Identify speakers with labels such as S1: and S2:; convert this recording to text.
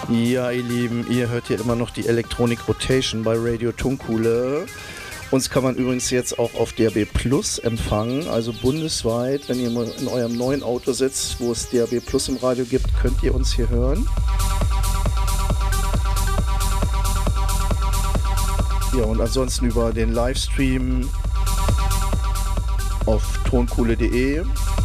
S1: Ja, ihr Lieben, ihr hört hier immer noch die Electronic Rotation bei Radio Tonkuhle. Uns kann man übrigens jetzt auch auf DAB Plus empfangen, also bundesweit. Wenn ihr mal in eurem neuen Auto sitzt, wo es DAB Plus im Radio gibt, könnt ihr uns hier hören. Ja, und ansonsten über den Livestream auf tonkuhle.de.